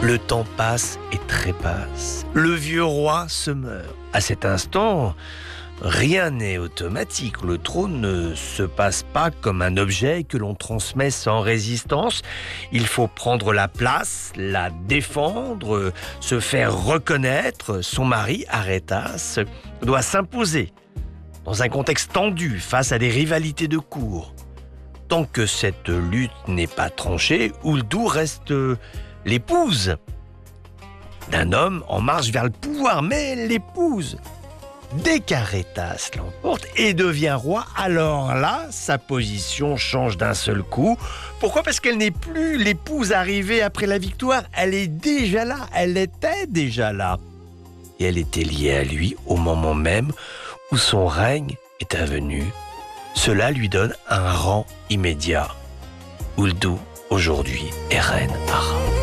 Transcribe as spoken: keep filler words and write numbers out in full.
Le temps passe et trépasse. Le vieux roi se meurt. À cet instant, rien n'est automatique. Le trône ne se passe pas comme un objet que l'on transmet sans résistance. Il faut prendre la place, la défendre, se faire reconnaître. Son mari, Arétas, doit s'imposer dans un contexte tendu face à des rivalités de cour. Tant que cette lutte n'est pas tranchée, Uldou reste l'épouse d'un homme en marche vers le pouvoir. Mais l'épouse, dès qu'Arétas l'emporte et devient roi, alors là, sa position change d'un seul coup. Pourquoi ? Parce qu'elle n'est plus l'épouse arrivée après la victoire. Elle est déjà là, elle était déjà là. Et elle était liée à lui au moment même où son règne est avenu. Cela lui donne un rang immédiat. Uldou, aujourd'hui, est reine Ara.